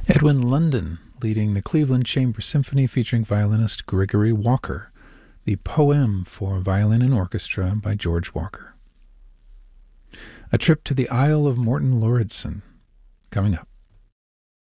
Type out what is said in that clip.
Edwin London leading the Cleveland Chamber Symphony featuring violinist Gregory Walker. The Poem for Violin and Orchestra by George Walker. A trip to the Isle of Morton Lauridsen, coming up.